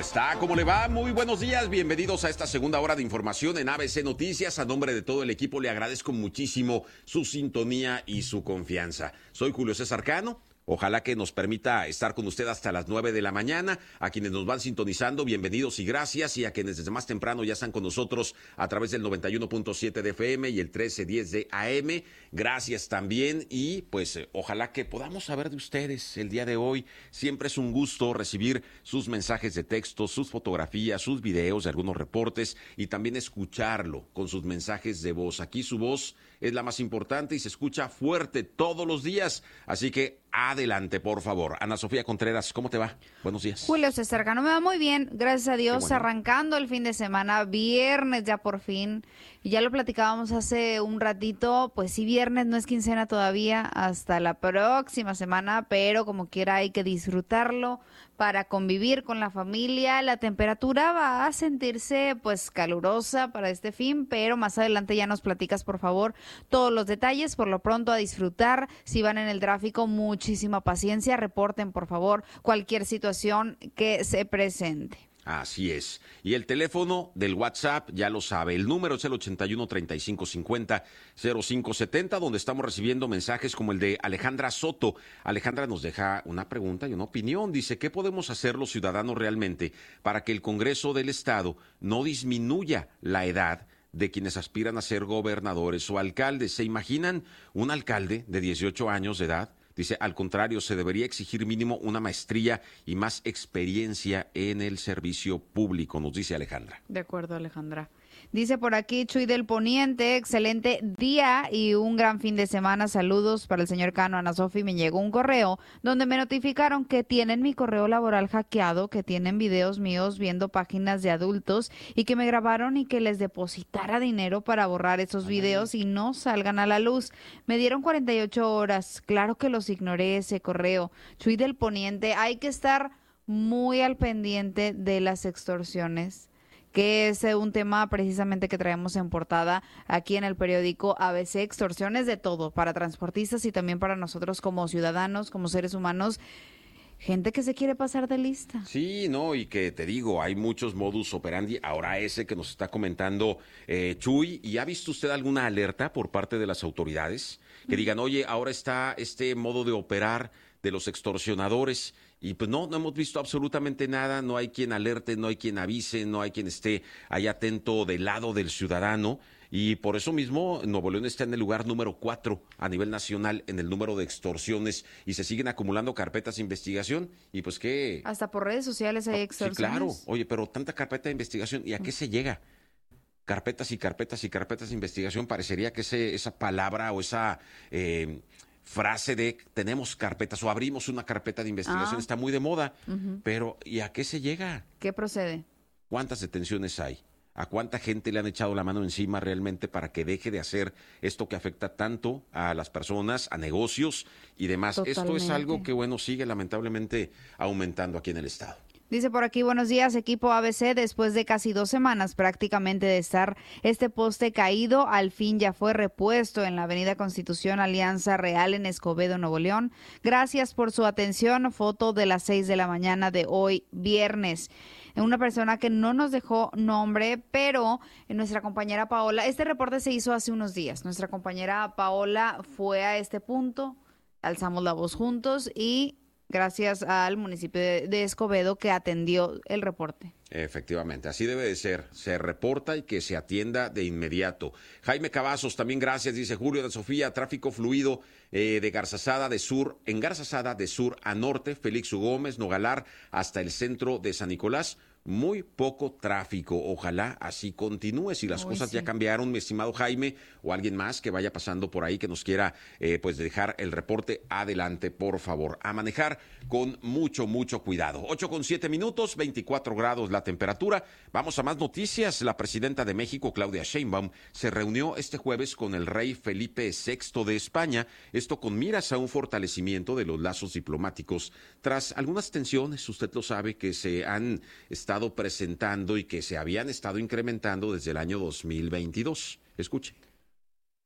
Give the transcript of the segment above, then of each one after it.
está? ¿Cómo le va? Muy buenos días, bienvenidos a esta segunda hora de información en ABC Noticias. A nombre de todo el equipo le agradezco muchísimo su sintonía y su confianza. Soy Julio César Cano. Ojalá que nos permita estar con usted hasta las 9 de la mañana. A quienes nos van sintonizando, bienvenidos y gracias. Y a quienes desde más temprano ya están con nosotros a través del 91.7 de FM y el 1310 de AM, gracias también. Y pues ojalá que podamos saber de ustedes el día de hoy. Siempre es un gusto recibir sus mensajes de texto, sus fotografías, sus videos, algunos reportes y también escucharlo con sus mensajes de voz. Aquí su voz es la más importante y se escucha fuerte todos los días. Así que adelante, por favor. Ana Sofía Contreras, ¿cómo te va? Buenos días. Julio César Cano, me va muy bien, gracias a Dios, bueno. Arrancando el fin de semana, viernes ya por fin, y ya lo platicábamos hace un ratito, pues sí, viernes no es quincena todavía, hasta la próxima semana, pero como quiera hay que disfrutarlo para convivir con la familia. La temperatura va a sentirse pues calurosa para este fin, pero más adelante ya nos platicas, por favor, todos los detalles. Por lo pronto, a disfrutar. Si van en el tráfico, muchísima paciencia. Reporten, por favor, cualquier situación que se presente. Así es. Y el teléfono del WhatsApp, ya lo sabe, el número es el 81-3550-0570, donde estamos recibiendo mensajes como el de Alejandra Soto. Alejandra nos deja una pregunta y una opinión. Dice, ¿qué podemos hacer los ciudadanos realmente para que el Congreso del Estado no disminuya la edad de quienes aspiran a ser gobernadores o alcaldes? ¿Se imaginan un alcalde de 18 años de edad? Dice, al contrario, se debería exigir mínimo una maestría y más experiencia en el servicio público, nos dice Alejandra. De acuerdo, Alejandra. Dice por aquí Chuy del Poniente, excelente día y un gran fin de semana. Saludos para el señor Cano. Ana Sofi, me llegó un correo donde me notificaron que tienen mi correo laboral hackeado, que tienen videos míos viendo páginas de adultos y que me grabaron y que les depositara dinero para borrar esos videos y no salgan a la luz. Me dieron 48 horas. Claro que los ignoré ese correo. Chuy del Poniente, hay que estar muy al pendiente de las extorsiones, que es un tema precisamente que traemos en portada aquí en el periódico ABC. Extorsiones de todo, para transportistas y también para nosotros como ciudadanos, como seres humanos. Gente que se quiere pasar de lista. Sí, no, y que te digo, hay muchos modus operandi. Ahora ese que nos está comentando Chuy, ¿y ha visto usted alguna alerta por parte de las autoridades? Que digan, oye, ahora está este modo de operar de los extorsionadores. Y pues no hemos visto absolutamente nada, no hay quien alerte, no hay quien avise, no hay quien esté ahí atento del lado del ciudadano. Y por eso mismo Nuevo León está en el lugar número 4 a nivel nacional en el número de extorsiones y se siguen acumulando carpetas de investigación. Y pues qué... Hasta por redes sociales hay extorsiones. Sí, claro. Oye, pero tanta carpeta de investigación, ¿y a qué se llega? Carpetas y carpetas y carpetas de investigación, parecería que esa palabra o esa... frase de tenemos carpetas o abrimos una carpeta de investigación está muy de moda, pero ¿y a qué se llega? ¿Qué procede? ¿Cuántas detenciones hay? ¿A cuánta gente le han echado la mano encima realmente para que deje de hacer esto que afecta tanto a las personas, a negocios y demás? Totalmente. Esto es algo que, bueno, sigue lamentablemente aumentando aquí en el estado. Dice por aquí, buenos días, equipo ABC. Después de casi 2 semanas prácticamente de estar este poste caído, al fin ya fue repuesto en la Avenida Constitución, Alianza Real, en Escobedo, Nuevo León. Gracias por su atención. Foto de las 6 de la mañana de hoy, viernes. Una persona que no nos dejó nombre, pero nuestra compañera Paola, este reporte se hizo hace unos días. Nuestra compañera Paola fue a este punto, alzamos la voz juntos y... gracias al municipio de Escobedo que atendió el reporte. Efectivamente, así debe de ser. Se reporta y que se atienda de inmediato. Jaime Cavazos, también gracias, dice Julio de Sofía, tráfico fluido de Garzazada de sur, en Garzazada de sur a norte, Félix U. Gómez, Nogalar, hasta el centro de San Nicolás. Muy poco tráfico, ojalá así continúe. Si las cosas ya cambiaron, mi estimado Jaime, o alguien más que vaya pasando por ahí que nos quiera pues dejar el reporte, adelante, por favor. A manejar con mucho cuidado. 8:07, 24 grados la temperatura. Vamos a más noticias. La presidenta de México, Claudia Sheinbaum, se reunió este jueves con el rey Felipe VI de España, esto con miras a un fortalecimiento de los lazos diplomáticos tras algunas tensiones, usted lo sabe, que se han estado presentando y que se habían estado incrementando desde el año 2022. Escuche.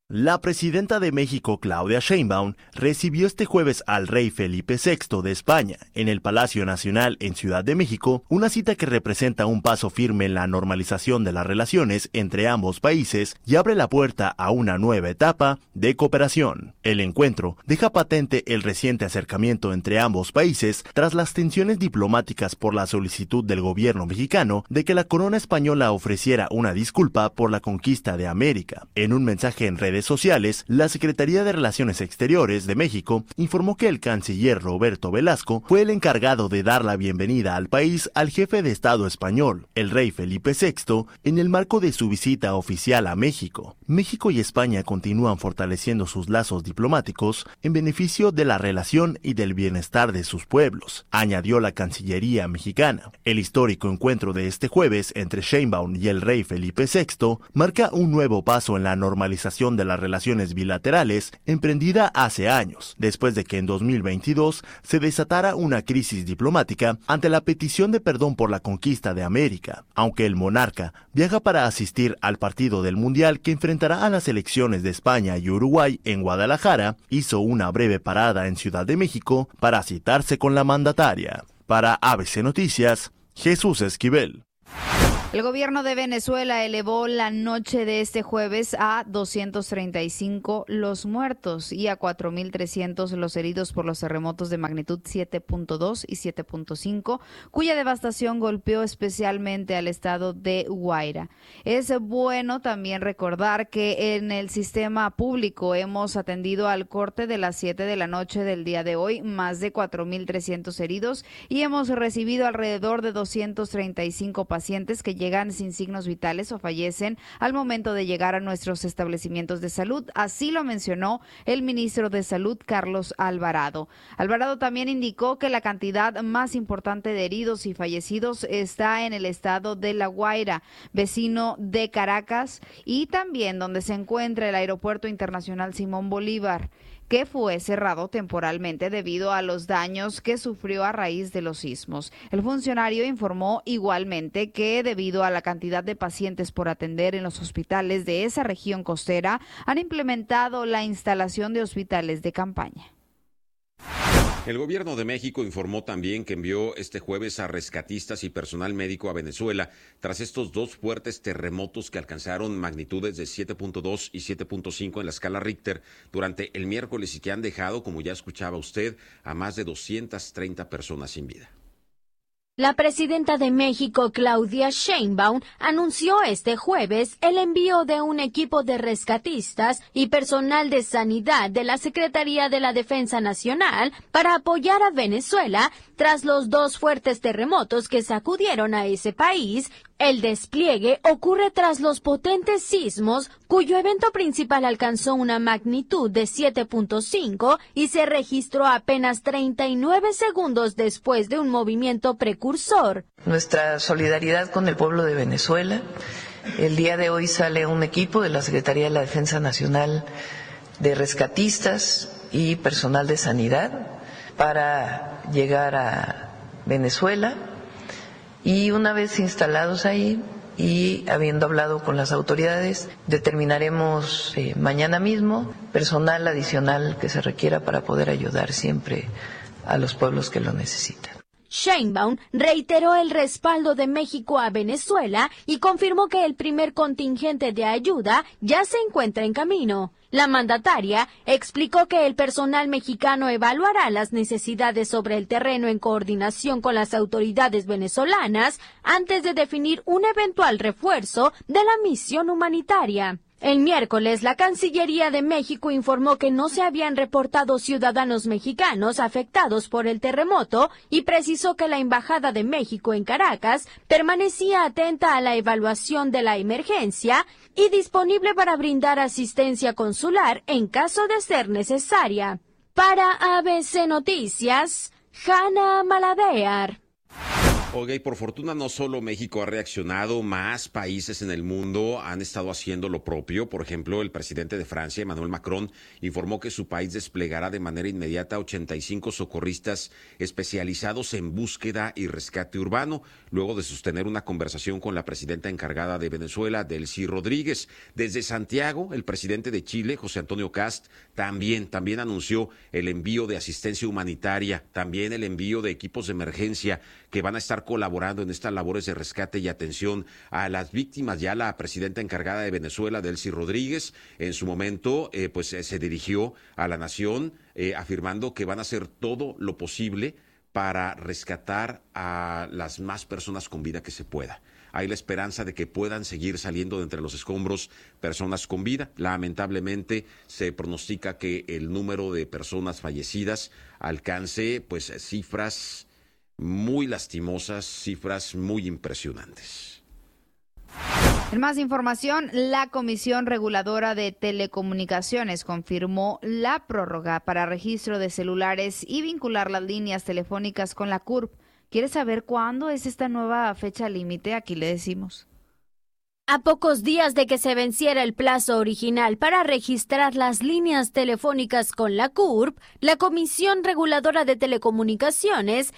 La presidenta de México, Claudia Sheinbaum, recibió este jueves al rey Felipe VI de España en el Palacio Nacional en Ciudad de México, una cita que representa un paso firme en la normalización de las relaciones entre ambos países y abre la puerta a una nueva etapa de cooperación. El encuentro deja patente el reciente acercamiento entre ambos países tras las tensiones diplomáticas por la solicitud del gobierno mexicano de que la corona española ofreciera una disculpa por la conquista de América. En un mensaje en redes sociales, la Secretaría de Relaciones Exteriores de México informó que el canciller Roberto Velasco fue el encargado de dar la bienvenida al país al jefe de Estado español, el rey Felipe VI, en el marco de su visita oficial a México. México y España continúan fortaleciendo sus lazos diplomáticos en beneficio de la relación y del bienestar de sus pueblos, añadió la Cancillería mexicana. El histórico encuentro de este jueves entre Sheinbaum y el rey Felipe VI marca un nuevo paso en la normalización de las relaciones bilaterales emprendida hace años, después de que en 2022 se desatara una crisis diplomática ante la petición de perdón por la conquista de América. Aunque el monarca viaja para asistir al partido del Mundial que enfrentará a las selecciones de España y Uruguay en Guadalajara, hizo una breve parada en Ciudad de México para citarse con la mandataria. Para ABC Noticias, Jesús Esquivel. El gobierno de Venezuela elevó la noche de este jueves a 235 los muertos y a 4.300 los heridos por los terremotos de magnitud 7.2 y 7.5, cuya devastación golpeó especialmente al estado de Guaira. Es bueno también recordar que en el sistema público hemos atendido al corte de las 7 de la noche del día de hoy más de 4.300 heridos y hemos recibido alrededor de 235 pacientes que llegan sin signos vitales o fallecen al momento de llegar a nuestros establecimientos de salud. Así lo mencionó el ministro de Salud, Carlos Alvarado. Alvarado también indicó que la cantidad más importante de heridos y fallecidos está en el estado de La Guaira, vecino de Caracas, y también donde se encuentra el Aeropuerto Internacional Simón Bolívar, que fue cerrado temporalmente debido a los daños que sufrió a raíz de los sismos. El funcionario informó igualmente que debido a la cantidad de pacientes por atender en los hospitales de esa región costera, han implementado la instalación de hospitales de campaña. El gobierno de México informó también que envió este jueves a rescatistas y personal médico a Venezuela tras estos dos fuertes terremotos que alcanzaron magnitudes de 7.2 y 7.5 en la escala Richter durante el miércoles y que han dejado, como ya escuchaba usted, a más de 230 personas sin vida. La presidenta de México, Claudia Sheinbaum, anunció este jueves el envío de un equipo de rescatistas y personal de sanidad de la Secretaría de la Defensa Nacional para apoyar a Venezuela tras los dos fuertes terremotos que sacudieron a ese país. El despliegue ocurre tras los potentes sismos, cuyo evento principal alcanzó una magnitud de 7.5 y se registró apenas 39 segundos después de un movimiento precursor. Nuestra solidaridad con el pueblo de Venezuela. El día de hoy sale un equipo de la Secretaría de la Defensa Nacional de rescatistas y personal de sanidad para llegar a Venezuela. Y una vez instalados ahí y habiendo hablado con las autoridades, determinaremos mañana mismo personal adicional que se requiera para poder ayudar siempre a los pueblos que lo necesitan. Sheinbaum reiteró el respaldo de México a Venezuela y confirmó que el primer contingente de ayuda ya se encuentra en camino. La mandataria explicó que el personal mexicano evaluará las necesidades sobre el terreno en coordinación con las autoridades venezolanas antes de definir un eventual refuerzo de la misión humanitaria. El miércoles, la Cancillería de México informó que no se habían reportado ciudadanos mexicanos afectados por el terremoto y precisó que la Embajada de México en Caracas permanecía atenta a la evaluación de la emergencia y disponible para brindar asistencia consular en caso de ser necesaria. Para ABC Noticias, Hanna Maladear. Oiga, y por fortuna no solo México ha reaccionado, más países en el mundo han estado haciendo lo propio. Por ejemplo, el presidente de Francia, Emmanuel Macron, informó que su país desplegará de manera inmediata 85 socorristas especializados en búsqueda y rescate urbano, luego de sostener una conversación con la presidenta encargada de Venezuela, Delcy Rodríguez. Desde Santiago, el presidente de Chile, José Antonio Kast, también anunció el envío de asistencia humanitaria, también el envío de equipos de emergencia que van a estar colaborando en estas labores de rescate y atención a las víctimas. Ya la presidenta encargada de Venezuela, Delcy Rodríguez, en su momento se dirigió a la nación afirmando que van a hacer todo lo posible para rescatar a las más personas con vida que se pueda. Hay la esperanza de que puedan seguir saliendo de entre los escombros personas con vida. Lamentablemente se pronostica que el número de personas fallecidas alcance cifras muy lastimosas, cifras muy impresionantes. En más información, la Comisión Reguladora de Telecomunicaciones confirmó la prórroga para registro de celulares y vincular las líneas telefónicas con la CURP. ¿Quiere saber cuándo es esta nueva fecha límite? Aquí le decimos. A pocos días de que se venciera el plazo original para registrar las líneas telefónicas con la CURP, la Comisión Reguladora de Telecomunicaciones,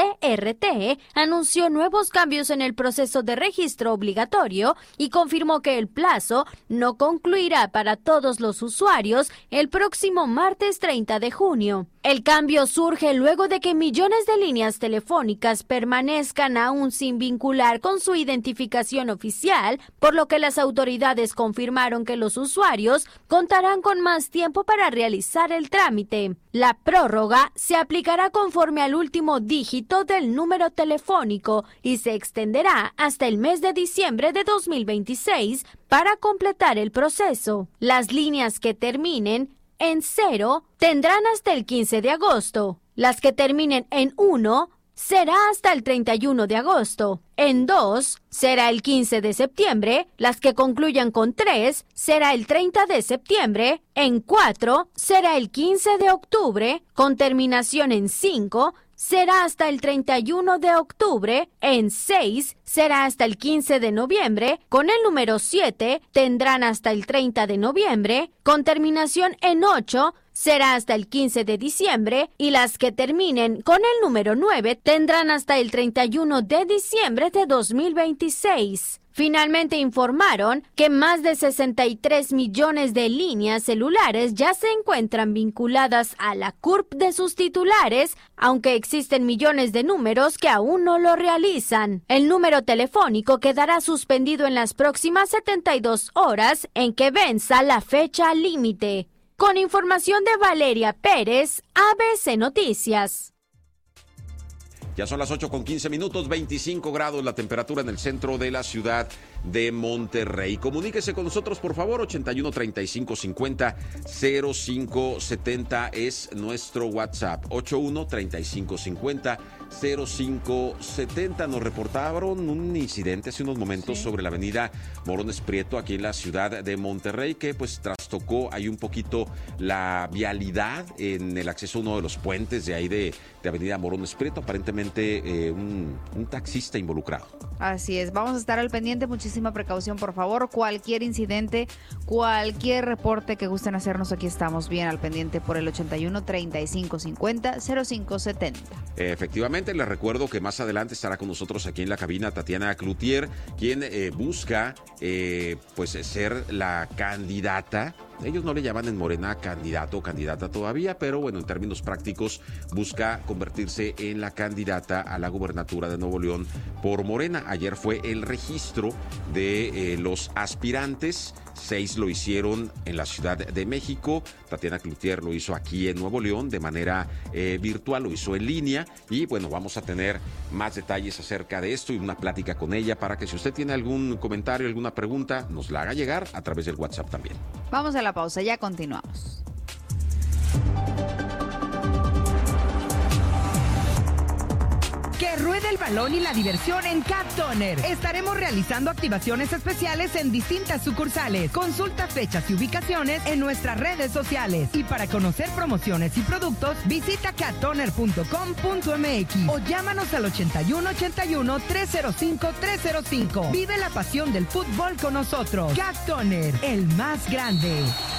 CRT, anunció nuevos cambios en el proceso de registro obligatorio y confirmó que el plazo no concluirá para todos los usuarios el próximo martes 30 de junio. El cambio surge luego de que millones de líneas telefónicas permanezcan aún sin vincular con su identificación oficial, por lo que las autoridades confirmaron que los usuarios contarán con más tiempo para realizar el trámite. La prórroga se aplicará conforme al último dígito del número telefónico y se extenderá hasta el mes de diciembre de 2026 para completar el proceso. Las líneas que terminen en 0 tendrán hasta el 15 de agosto. Las que terminen en 1 será hasta el 31 de agosto. En 2 será el 15 de septiembre. Las que concluyan con 3 será el 30 de septiembre. En 4 será el 15 de octubre. Con terminación en 5 será hasta el 31 de octubre, en 6 será hasta el 15 de noviembre, con el número 7 tendrán hasta el 30 de noviembre, con terminación en 8 será hasta el 15 de diciembre y las que terminen con el número 9 tendrán hasta el 31 de diciembre de 2026. Finalmente informaron que más de 63 millones de líneas celulares ya se encuentran vinculadas a la CURP de sus titulares, aunque existen millones de números que aún no lo realizan. El número telefónico quedará suspendido en las próximas 72 horas en que venza la fecha límite. Con información de Valeria Pérez, ABC Noticias. Ya son las 8:15, 25 grados la temperatura en el centro de la ciudad de Monterrey. Comuníquese con nosotros, por favor, 81 35 50 05 70 es nuestro WhatsApp, 81 35 50 05 70. Nos reportaron un incidente hace unos momentos sobre la avenida Morones Prieto, aquí en la ciudad de Monterrey, que trastocó ahí un poquito la vialidad en el acceso a uno de los puentes de ahí de avenida Morones Prieto, aparentemente un taxista involucrado. Así es, vamos a estar al pendiente, muchísima precaución, por favor. Cualquier incidente, cualquier reporte que gusten hacernos, aquí estamos bien al pendiente por el 81 35 50 05 70. Efectivamente, les recuerdo que más adelante estará con nosotros aquí en la cabina Tatiana Cloutier, quien busca ser la candidata. Ellos no le llaman en Morena candidato o candidata todavía, pero bueno, en términos prácticos busca convertirse en la candidata a la gubernatura de Nuevo León por Morena. Ayer fue el registro de los aspirantes. 6 lo hicieron en la Ciudad de México. Tatiana Cloutier lo hizo aquí en Nuevo León de manera virtual, lo hizo en línea. Y bueno, vamos a tener más detalles acerca de esto y una plática con ella para que si usted tiene algún comentario, alguna pregunta, nos la haga llegar a través del WhatsApp también. Vamos a la pausa, ya continuamos. ¿Qué Que ruede el balón y la diversión en Cat Toner. Estaremos realizando activaciones especiales en distintas sucursales. Consulta fechas y ubicaciones en nuestras redes sociales. Y para conocer promociones y productos, visita cattoner.com.mx o llámanos al 8181-305-305. Vive la pasión del fútbol con nosotros. Cat Toner, el más grande.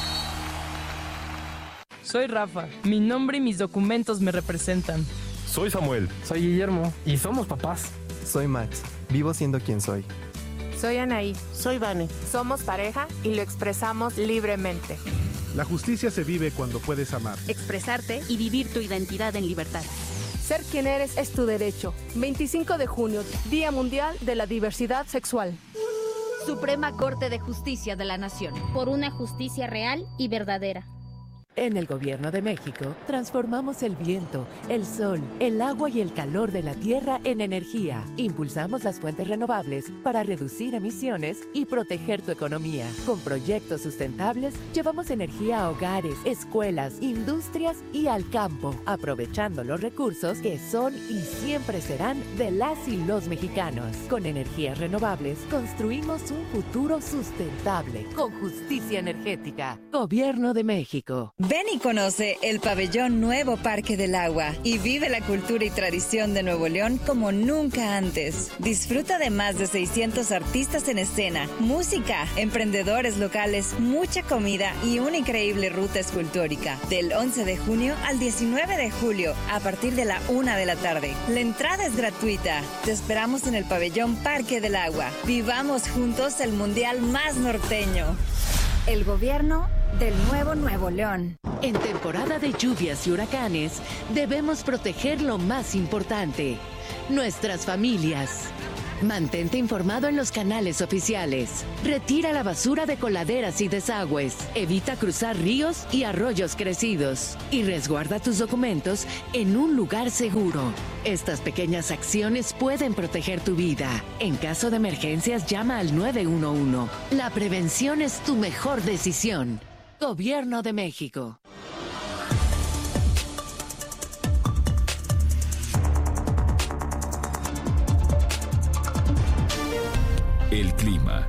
Soy Rafa. Mi nombre y mis documentos me representan. Soy Samuel. Soy Guillermo. Y somos papás. Soy Max. Vivo siendo quien soy. Soy Anaí. Soy Vane. Somos pareja y lo expresamos libremente. La justicia se vive cuando puedes amar, expresarte y vivir tu identidad en libertad. Ser quien eres es tu derecho. 25 de junio, Día Mundial de la Diversidad Sexual. Suprema Corte de Justicia de la Nación. Por una justicia real y verdadera. En el Gobierno de México, transformamos el viento, el sol, el agua y el calor de la tierra en energía. Impulsamos las fuentes renovables para reducir emisiones y proteger tu economía. Con proyectos sustentables, llevamos energía a hogares, escuelas, industrias y al campo, aprovechando los recursos que son y siempre serán de las y los mexicanos. Con energías renovables, construimos un futuro sustentable, con justicia energética. Gobierno de México. Ven y conoce el pabellón Nuevo Parque del Agua y vive la cultura y tradición de Nuevo León como nunca antes. Disfruta de más de 600 artistas en escena, música, emprendedores locales, mucha comida y una increíble ruta escultórica. Del 11 de junio al 19 de julio, a partir de la 1 de la tarde. La entrada es gratuita. Te esperamos en el pabellón Parque del Agua. Vivamos juntos el mundial más norteño. El gobierno del nuevo Nuevo León. En temporada de lluvias y huracanes, debemos proteger lo más importante, nuestras familias. Mantente informado en los canales oficiales. Retira la basura de coladeras y desagües. Evita cruzar ríos y arroyos crecidos. Y resguarda tus documentos en un lugar seguro. Estas pequeñas acciones pueden proteger tu vida. En caso de emergencias, llama al 911. La prevención es tu mejor decisión. Gobierno de México. El clima.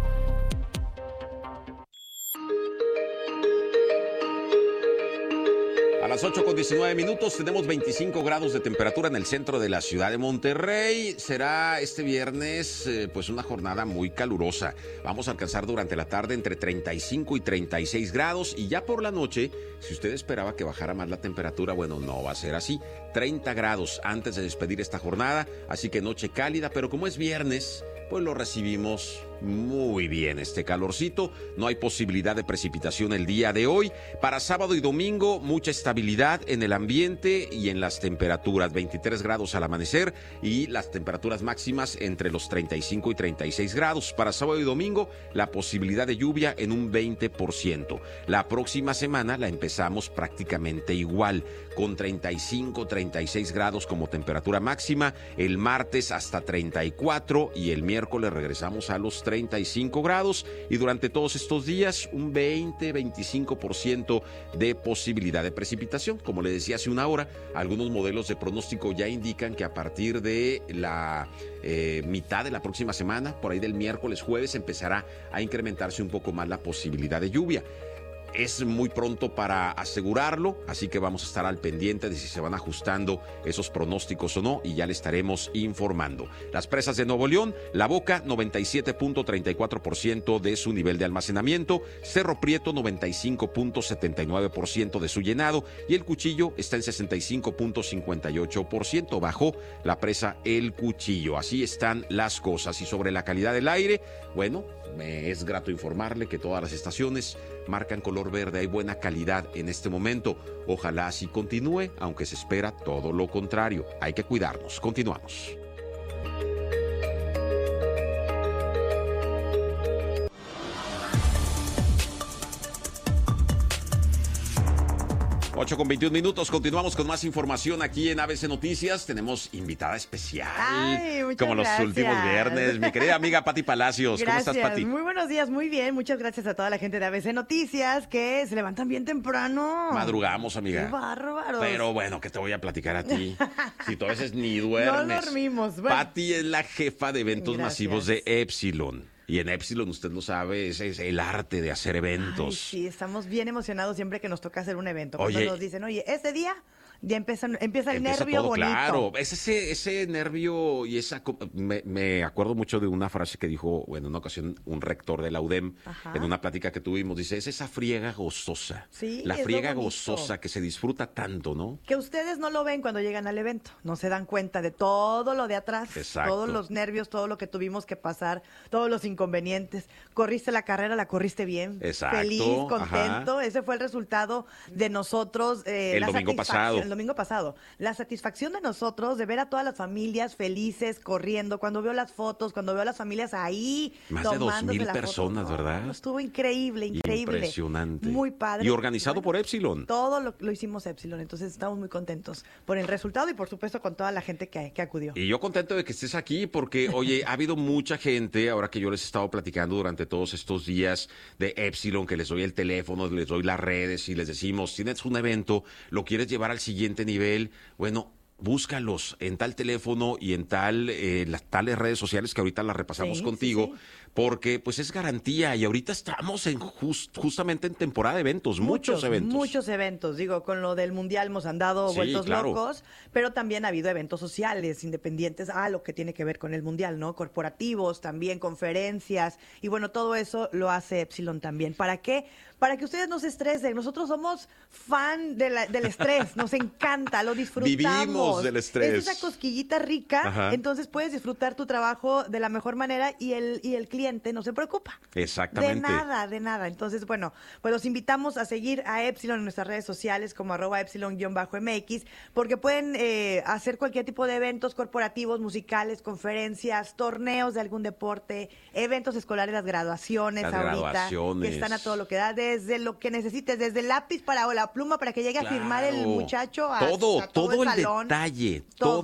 A las 8:19 tenemos 25 grados de temperatura en el centro de la ciudad de Monterrey. Será este viernes pues una jornada muy calurosa. Vamos a alcanzar durante la tarde entre 35 y 36 grados y ya por la noche, si usted esperaba que bajara más la temperatura, bueno, no va a ser así. 30 grados antes de despedir esta jornada, así que noche cálida, pero como es viernes, pues lo recibimos muy bien este calorcito. No hay posibilidad de precipitación el día de hoy. Para sábado y domingo, mucha estabilidad en el ambiente y en las temperaturas. 23 grados al amanecer y las temperaturas máximas entre los 35 y 36 grados. Para sábado y domingo, la posibilidad de lluvia en un 20%. La próxima semana la empezamos prácticamente igual, con 35, 36 grados como temperatura máxima. El martes hasta 34 y el miércoles regresamos a los 35 grados y durante todos estos días un 20-25% de posibilidad de precipitación. Como le decía hace una hora, algunos modelos de pronóstico ya indican que a partir de la mitad de la próxima semana, por ahí del miércoles, jueves, empezará a incrementarse un poco más la posibilidad de lluvia. Es muy pronto para asegurarlo, así que vamos a estar al pendiente de si se van ajustando esos pronósticos o no y ya le estaremos informando. Las presas de Nuevo León, La Boca 97.34% de su nivel de almacenamiento, Cerro Prieto 95.79% de su llenado y el Cuchillo está en 65.58%. Bajó la presa El Cuchillo. Así están las cosas. Y sobre la calidad del aire, bueno, me es grato informarle que todas las estaciones marcan color verde. Hay buena calidad en este momento. Ojalá así continúe, aunque se espera todo lo contrario. Hay que cuidarnos. Continuamos. 8:21. Continuamos con más información aquí en ABC Noticias. Tenemos invitada especial. Ay, muchas como gracias. Los últimos viernes. Mi querida amiga Pati Palacios. Gracias. ¿Cómo estás, Pati? Muy buenos días, muy bien. Muchas gracias a toda la gente de ABC Noticias que se levantan bien temprano. Madrugamos, amiga. ¡Qué bárbaros! Pero bueno, ¿qué te voy a platicar a ti? Si tú a veces ni duermes. No dormimos. Bueno. Pati es la jefa de eventos masivos de Epsilon. Y en Epsilon, usted lo sabe, ese es el arte de hacer eventos. Ay, sí, estamos bien emocionados siempre que nos toca hacer un evento. Cuando nos dicen, oye, ese día ya empieza el nervio todo, bonito. Claro, es ese nervio y esa... Me acuerdo mucho de una frase que dijo, en una ocasión, un rector de la UDEM, en una plática que tuvimos, dice, es esa friega gozosa. Sí, la friega gozosa que se disfruta tanto, ¿no? Que ustedes no lo ven cuando llegan al evento, no se dan cuenta de todo lo de atrás, Exacto. Todos los nervios, todo lo que tuvimos que pasar, todos los inconvenientes. Corriste la carrera, la corriste bien. Exacto. Feliz, contento. Ese fue el resultado de nosotros. El domingo pasado. El domingo pasado. La satisfacción de nosotros de ver a todas las familias felices, corriendo, cuando veo las fotos, cuando veo a las familias ahí. Más de 2,000 personas, ¿verdad? No, estuvo increíble. Impresionante. Muy padre. Y organizado por Epsilon. Todo lo hicimos Epsilon, entonces estamos muy contentos por el resultado y por supuesto con toda la gente que acudió. Y yo contento de que estés aquí porque, oye, ha habido mucha gente, ahora que yo les he estado platicando durante todos estos días de Epsilon, que les doy el teléfono, les doy las redes y les decimos, tienes un evento, lo quieres llevar al siguiente nivel, bueno, búscalos en tal teléfono y en las tales redes sociales que ahorita las repasamos contigo, porque pues es garantía y ahorita estamos justamente en temporada de eventos, muchos eventos. Muchos eventos, digo, con lo del Mundial hemos andado vueltos locos, pero también ha habido eventos sociales, independientes a lo que tiene que ver con el Mundial, ¿no? Corporativos, también conferencias, y bueno, todo eso lo hace Epsilon también. ¿Para qué? Para que ustedes no se estresen. Nosotros somos fan del estrés, nos encanta, lo disfrutamos. Vivimos del estrés. Es esa cosquillita rica, entonces puedes disfrutar tu trabajo de la mejor manera y el cliente no se preocupa. Exactamente. De nada. Entonces, bueno, pues los invitamos a seguir a Epsilon en nuestras redes sociales como @Epsilon_MX, porque pueden hacer cualquier tipo de eventos corporativos, musicales, conferencias, torneos de algún deporte, eventos escolares, las graduaciones que están a todo lo que da, desde lo que necesites, desde el lápiz o la pluma para que llegue a firmar el muchacho todo el salón, detalle,